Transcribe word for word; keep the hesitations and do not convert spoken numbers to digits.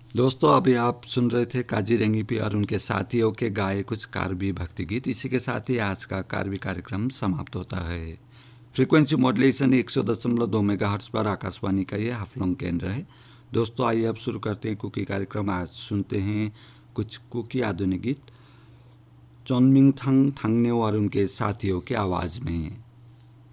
दोस्तों, अभी आप सुन रहे थे काजी रेंगीपी और उनके साथियों के गाए कुछ कार्बी भक्ति गीत। इसी के साथ ही आज का कार्बी कार्यक्रम समाप्त होता है। फ्रीक्वेंसी मॉड्यूलेशन एक सौ दशमलव दो मेगा हर्ट्स पर आकाशवाणी का ये हाफलोंग केंद्र है। दोस्तों, आइए अब शुरू करते हैं कुकी कार्यक्रम। आज सुनते हैं कुछ कुकी आधुनिक गीत चोनमिंग थंग थंगनेओ और उनके साथियों की आवाज़ में।